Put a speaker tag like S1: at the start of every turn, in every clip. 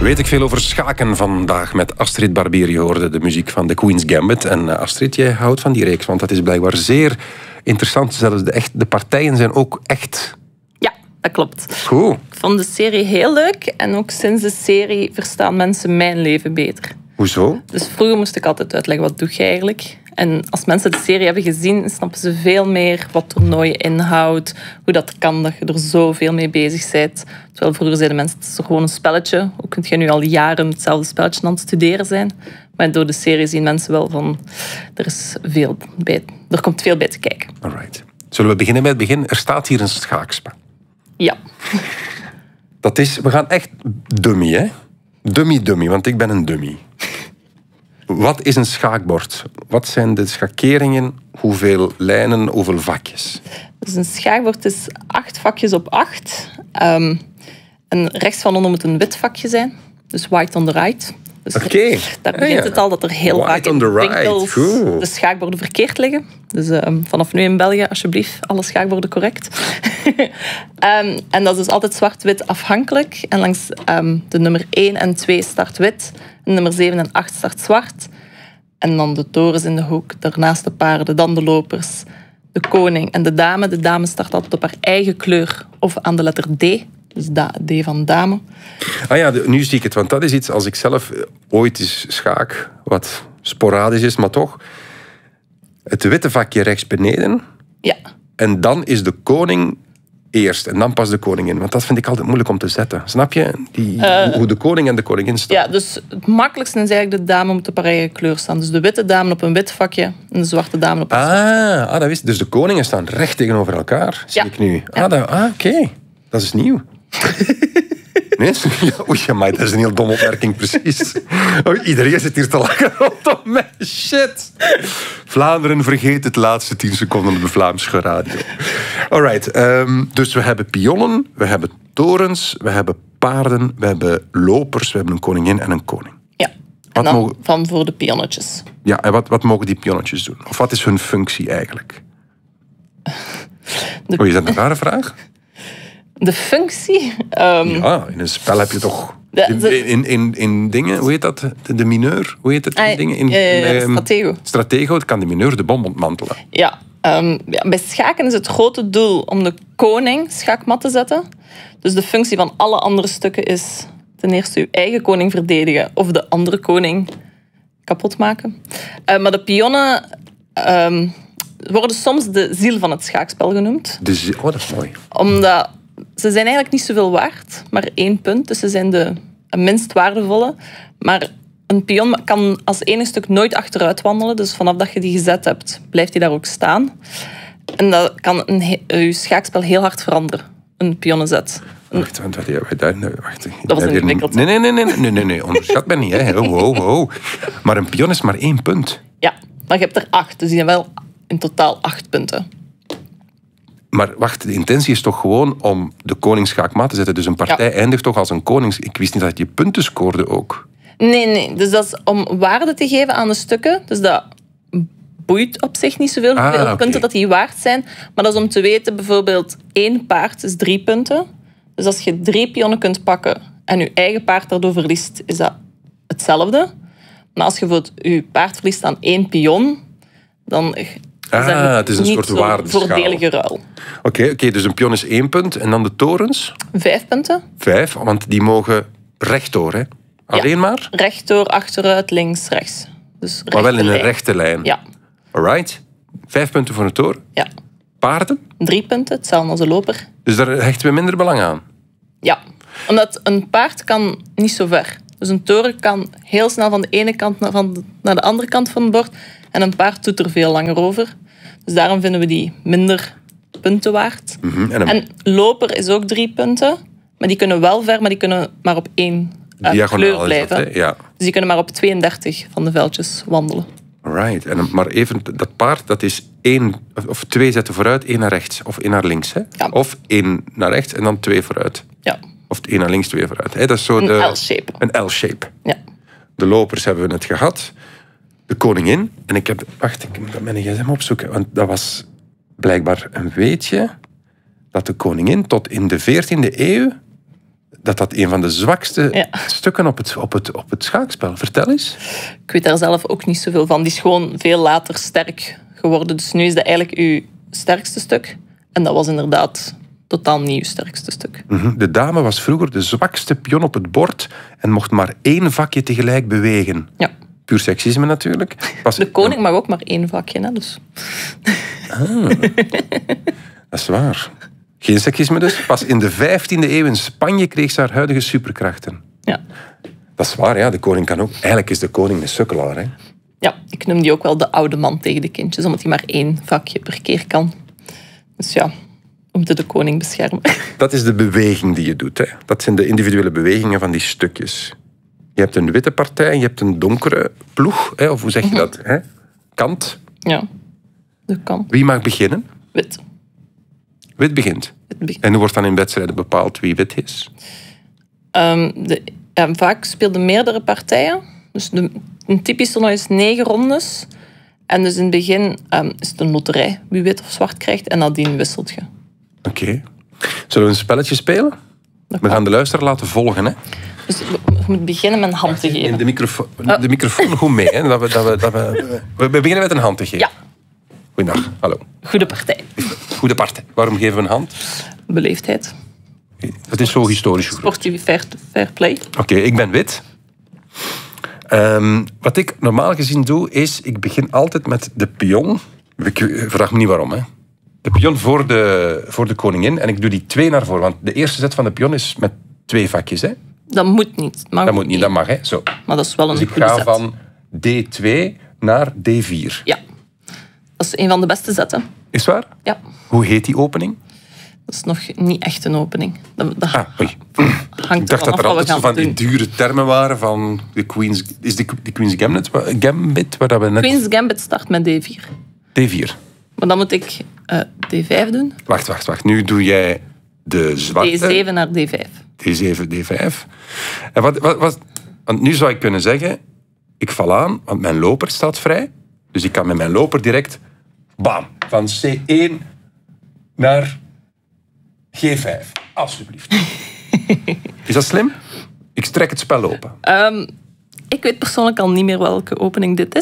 S1: Weet ik veel over schaken vandaag met Astrid Barbier. Je hoorde de muziek van The Queen's Gambit. En Astrid, jij houdt van die reeks, want dat is blijkbaar zeer interessant. Zelfs de partijen zijn ook echt...
S2: Ja, dat klopt.
S1: Goed.
S2: Ik vond de serie heel leuk en ook sinds de serie verstaan mensen mijn leven beter.
S1: Hoezo?
S2: Dus vroeger moest ik altijd uitleggen, wat doe je eigenlijk? En als mensen de serie hebben gezien, snappen ze veel meer wat toernooien inhoudt, hoe dat kan, dat je er zoveel mee bezig bent. Terwijl vroeger zeiden mensen, het is toch gewoon een spelletje. Hoe kun je nu al jaren hetzelfde spelletje aan het studeren zijn? Maar door de serie zien mensen wel van, er komt veel bij te kijken.
S1: Alright. Zullen we beginnen bij het begin? Er staat hier een schaakspel.
S2: Ja.
S1: Dat is, we gaan echt dummy, hè? Dummy, want ik ben een dummy. Wat is een schaakbord? Wat zijn de schakeringen? Hoeveel lijnen, hoeveel vakjes?
S2: Dus een schaakbord is 8 vakjes op 8. En rechts van onder moet een wit vakje zijn. Dus white on the right. Dus
S1: Oké.
S2: Daar begint het al dat er heel
S1: White
S2: vaak
S1: on
S2: in
S1: the right.
S2: winkels
S1: Cool.
S2: de schaakborden verkeerd liggen. Dus vanaf nu in België, alsjeblieft, alle schaakborden correct. En dat is dus altijd zwart-wit afhankelijk. En langs de nummer 1 en 2 start wit. En nummer 7 en 8 start zwart. En dan de torens in de hoek, daarnaast de paarden, dan de lopers, de koning en de dame. De dame start altijd op haar eigen kleur of aan de letter D. Dus D van dame.
S1: Ah ja, nu zie ik het, want dat is iets als ik zelf ooit eens schaak, wat sporadisch is, maar toch. Het witte vakje rechts beneden.
S2: Ja.
S1: En dan is de koning eerst en dan pas de koningin. Want dat vind ik altijd moeilijk om te zetten. Snap je? Hoe de koning en de koningin staan.
S2: Ja, dus het makkelijkste is eigenlijk de dame moet op haar eigen kleur staan. Dus de witte dame op een wit vakje en de zwarte dame op een zwart.
S1: Dat wist. Dus de koningen staan recht tegenover elkaar, zie ik nu. Oké. Dat is nieuw. Nee? Oei, amai, dat is een heel domme opmerking, precies. Iedereen zit hier te lachen rondom mij. Shit. Vlaanderen vergeet het laatste 10 seconden op de Vlaamse radio. Alright, dus we hebben pionnen, we hebben torens, we hebben paarden, we hebben lopers, we hebben een koningin en een koning.
S2: Ja, en dan van voor de pionnetjes.
S1: Ja, en wat mogen die pionnetjes doen? Of wat is hun functie eigenlijk? Is dat een rare vraag?
S2: De functie?
S1: Ja, in een spel heb je toch... In dingen, hoe heet dat? De mineur? Hoe heet het?
S2: Stratego.
S1: Stratego, kan de mineur de bom ontmantelen.
S2: Ja, bij schaken is het grote doel om de koning schaakmat te zetten. Dus de functie van alle andere stukken is ten eerste uw eigen koning verdedigen of de andere koning kapot maken. Maar de pionnen worden soms de ziel van het schaakspel genoemd.
S1: Dat is mooi.
S2: Omdat ze zijn eigenlijk niet zoveel waard, maar 1 punt. Dus ze zijn de minst waardevolle. Maar een pion kan als enige stuk nooit achteruit wandelen. Dus vanaf dat je die gezet hebt, blijft die daar ook staan. En dat kan je schaakspel heel hard veranderen. Een pionnenzet.
S1: Wacht.
S2: Dat was ingewikkeld.
S1: Nee, onderschat me niet. Hè. Ho. Maar een pion is maar 1 punt.
S2: Ja, maar je hebt er 8. Dus die zijn wel in totaal 8 punten.
S1: Maar wacht, de intentie is toch gewoon om de koning schaakmat te zetten. Dus een partij eindigt toch als een konings... Ik wist niet dat je punten scoorde ook.
S2: Nee. Dus dat is om waarde te geven aan de stukken. Dus dat boeit op zich niet zoveel hoeveel punten dat die waard zijn. Maar dat is om te weten, bijvoorbeeld 1 paard is 3 punten. Dus als je 3 pionnen kunt pakken en je eigen paard daardoor verliest, is dat hetzelfde. Maar als je bijvoorbeeld je paard verliest aan 1 pion, dan...
S1: het is een soort waardeschaal.
S2: Voordelige ruil.
S1: Oké, dus een pion is 1 punt. En dan de torens?
S2: 5 punten.
S1: 5, want die mogen rechtdoor, hè? Alleen maar?
S2: Rechtdoor, achteruit, links, rechts. Dus
S1: maar wel in een rechte lijn?
S2: Ja.
S1: Alright. 5 punten voor een toren?
S2: Ja.
S1: Paarden?
S2: 3 punten, hetzelfde als een loper.
S1: Dus daar hechten we minder belang aan?
S2: Ja, omdat een paard kan niet zo ver. Dus een toren kan heel snel van de ene kant naar de andere kant van het bord. En een paard doet er veel langer over. Dus daarom vinden we die minder punten waard. En loper is ook 3 punten. Maar die kunnen wel ver, maar die kunnen maar op 1 kleur blijven.
S1: Dat, ja.
S2: Dus die kunnen maar op 32 van de veldjes wandelen.
S1: Right. Maar even, dat paard, dat is 1 of 2 zetten vooruit, 1 naar rechts. Of 1 naar links. Hè?
S2: Ja.
S1: Of 1 naar rechts en dan 2 vooruit.
S2: Ja.
S1: Of 1 naar links, 2 vooruit. Hè? Dat is zo
S2: een L-shape.
S1: Een L-shape.
S2: Ja.
S1: De lopers hebben we het gehad. De koningin. En ik moet mijn gsm opzoeken. Want dat was blijkbaar een weetje dat de koningin tot in de 14e eeuw dat een van de zwakste stukken op het schaakspel. Vertel eens.
S2: Ik weet daar zelf ook niet zoveel van. Die is gewoon veel later sterk geworden. Dus nu is dat eigenlijk uw sterkste stuk. En dat was inderdaad totaal niet uw sterkste stuk.
S1: De dame was vroeger de zwakste pion op het bord en mocht maar 1 vakje tegelijk bewegen.
S2: Ja.
S1: Puur seksisme natuurlijk.
S2: De koning mag ook maar 1 vakje. Hè, dus.
S1: Dat is waar. Geen seksisme dus. Pas in de 15e eeuw in Spanje kreeg ze haar huidige superkrachten.
S2: Ja.
S1: Dat is waar, ja. De koning kan ook... Eigenlijk is de koning een sukkelaar, hè.
S2: Ja, ik noem die ook wel de oude man tegen de kindjes, omdat hij maar 1 vakje per keer kan. Dus ja, om de koning beschermen.
S1: Dat is de beweging die je doet, hè. Dat zijn de individuele bewegingen van die stukjes. Je hebt een witte partij en je hebt een donkere ploeg, hè. Of hoe zeg je dat? Hè? Kant.
S2: Ja, de kant.
S1: Wie mag beginnen?
S2: Wit.
S1: Wit begint. En hoe wordt dan in wedstrijden bepaald wie wit is?
S2: Vaak speelden meerdere partijen. Dus een typisch toernooi is 9 rondes. En dus in het begin is het een loterij wie wit of zwart krijgt. En nadien wisselt je.
S1: Oké. Zullen we een spelletje spelen? We gaan de luisteraar laten volgen, hè?
S2: Dus we moeten beginnen met een hand te geven.
S1: De microfoon goed mee, hè? We beginnen met een hand te geven.
S2: Ja.
S1: Goedendag, hallo.
S2: Goede partij.
S1: Goede partij. Waarom geven we een hand?
S2: Beleefdheid.
S1: Het is zo historisch.
S2: Sportief fair play.
S1: Oké, ik ben wit. Wat ik normaal gezien doe, is... Ik begin altijd met de pion. Vraag me niet waarom, hè. De pion voor de koningin. En ik doe die 2 naar voren. Want de eerste zet van de pion is met 2 vakjes, hè.
S2: Dat moet niet.
S1: Dat moet niet, dat mag, hè. Zo.
S2: Maar dat is wel een
S1: dus ik
S2: goede
S1: ga
S2: zet.
S1: van D2 naar D4.
S2: Ja. Dat is een van de beste zetten.
S1: Is het waar?
S2: Ja.
S1: Hoe heet die opening?
S2: Dat is nog niet echt een opening. Dat
S1: Oei.
S2: hangt
S1: Ik dacht dat er altijd zo van die dure termen waren van de Queen's... Is de Queen's Gambit waar dat we net...
S2: Queen's Gambit start met D4.
S1: D4.
S2: Maar dan moet ik D5 doen.
S1: Wacht. Nu doe jij de zwarte...
S2: D7 naar D5.
S1: D7, D5. En want nu zou ik kunnen zeggen... Ik val aan, want mijn loper staat vrij. Dus ik kan met mijn loper direct... Bam! Van C1 naar G5. Alsjeblieft. Is dat slim? Ik strek het spel open.
S2: Ik weet persoonlijk al niet meer welke opening dit is.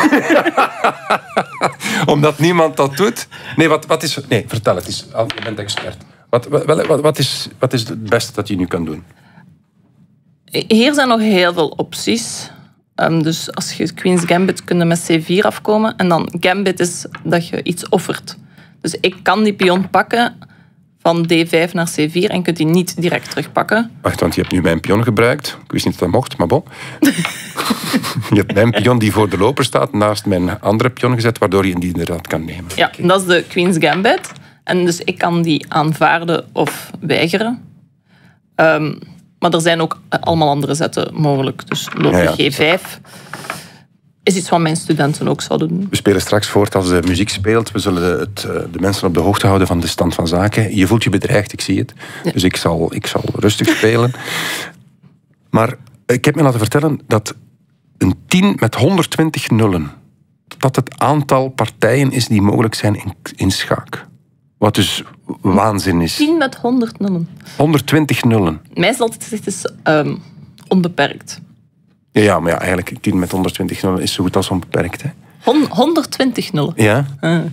S1: Omdat niemand dat doet? Nee, wat is... Nee, vertel het. Je bent expert. Wat is het beste dat je nu kan doen?
S2: Hier zijn nog heel veel opties. Dus als je Queen's Gambit kun je met C4 afkomen. En dan Gambit is dat je iets offert. Dus ik kan die pion pakken van D5 naar C4 en kunt die niet direct terugpakken.
S1: Wacht, want je hebt nu mijn pion gebruikt. Ik wist niet dat dat mocht, maar bon. Je hebt mijn pion die voor de loper staat naast mijn andere pion gezet, waardoor je die inderdaad kan nemen.
S2: Ja, okay. Dat is de Queen's Gambit. En dus ik kan die aanvaarden of weigeren. Maar er zijn ook allemaal andere zetten mogelijk. Dus loper G5 is iets wat mijn studenten ook zouden doen. We
S1: spelen straks voort als de muziek speelt. We zullen de mensen op de hoogte houden van de stand van zaken. Je voelt je bedreigd, ik zie het. Ja. Dus ik zal rustig spelen. Maar ik heb me laten vertellen dat een 10 met 120 nullen, dat het aantal partijen is die mogelijk zijn in schaak. Wat dus waanzin is.
S2: 10 met 100 nullen.
S1: 120 nullen.
S2: Mij is altijd gezegd, het is onbeperkt.
S1: Ja, maar eigenlijk 10 met 120 nullen is zo goed als onbeperkt. Hè?
S2: 120 nullen?
S1: Ja.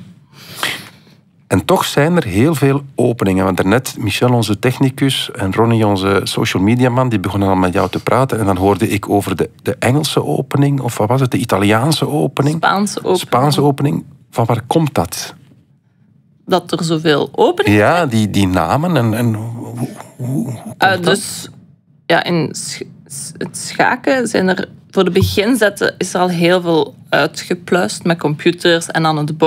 S1: En toch zijn er heel veel openingen. Want daarnet, Michel, onze technicus, en Ronnie, onze social media man, die begonnen al met jou te praten. En dan hoorde ik over de Engelse opening, of wat was het, de Italiaanse opening? Spaanse opening. Van waar komt dat?
S2: Dat er zoveel openingen
S1: zijn? Ja, die namen. En hoe komt
S2: dus ja, in het schaken zijn er... Voor de beginzetten is er al heel veel uitgepluist met computers en aan het bord.